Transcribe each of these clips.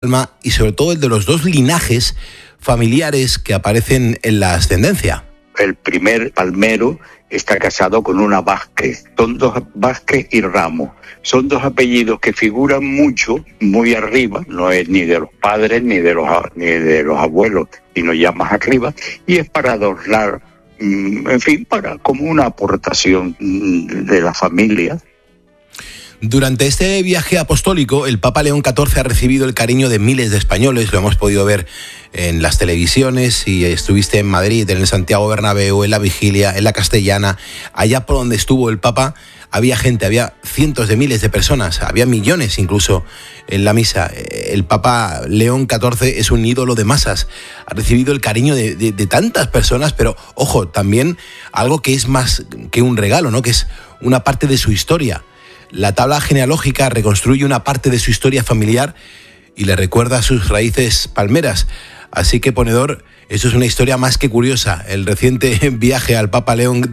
alma y sobre todo el de los dos linajes familiares que aparecen en la ascendencia. El primer palmero está casado con una Vázquez. Son dos Vázquez y Ramos. Son dos apellidos que figuran mucho, muy arriba. No es ni de los padres ni de los abuelos, sino ya más arriba. Y es para adornar, en fin, como una aportación de la familia. Durante este viaje apostólico, el Papa León XIV ha recibido el cariño de miles de españoles. Lo hemos podido ver en las televisiones. Si estuviste en Madrid, en el Santiago Bernabéu, en la Vigilia, en la Castellana, allá por donde estuvo el Papa, había gente, había cientos de miles de personas, había millones incluso en la misa. El Papa León XIV es un ídolo de masas. Ha recibido el cariño de tantas personas, pero ojo, también algo que es más que un regalo, ¿no? Que es una parte de su historia. La tabla genealógica reconstruye una parte de su historia familiar y le recuerda sus raíces palmeras. Así que, ponedor, eso es una historia más que curiosa. El reciente viaje del Papa León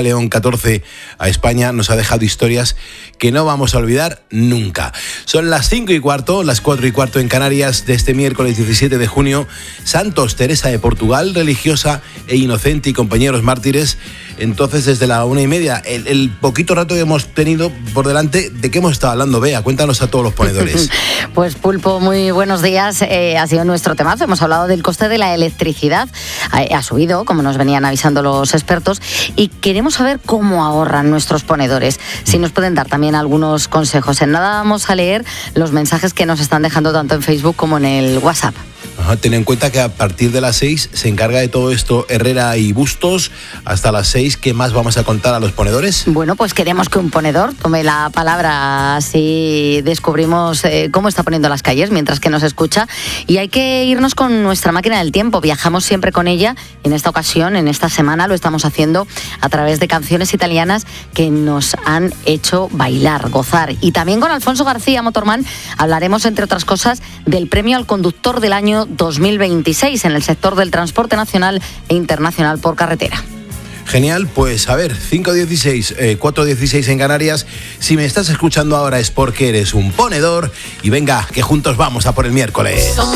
XIV a España nos ha dejado historias que no vamos a olvidar nunca. Son las 5:15, las 4:15 en Canarias de este miércoles 17 de junio. Santos Teresa de Portugal, religiosa e inocente y compañeros mártires. Entonces, desde la 1:30, el poquito rato que hemos tenido por delante, ¿de qué hemos estado hablando? Bea, cuéntanos a todos los ponedores. Pues Pulpo, muy buenos días. Ha sido nuestro temazo. Hemos hablado del coste de la electricidad. Ha subido, como nos venían avisando los expertos, y queremos saber cómo ahorran nuestros ponedores. Si nos pueden dar también algunos consejos. En nada vamos a leer los mensajes que nos están dejando tanto en Facebook como en el WhatsApp. Ten en cuenta que a partir de las 6 se encarga de todo esto Herrera y Bustos. Hasta las 6, ¿qué más vamos a contar a los ponedores? Bueno, pues queremos que un ponedor tome la palabra, así descubrimos cómo está poniendo las calles mientras que nos escucha. Y hay que irnos con nuestra máquina del tiempo. Viajamos siempre con ella. En esta ocasión, en esta semana, lo estamos haciendo a través de canciones italianas que nos han hecho bailar, gozar. Y también con Alfonso García Motorman hablaremos, entre otras cosas, del premio al conductor del año 2026 en el sector del transporte nacional e internacional por carretera. Genial, pues a ver, 5:16, 4:16 en Canarias. Si me estás escuchando ahora es porque eres un ponedor y venga, que juntos vamos a por el miércoles.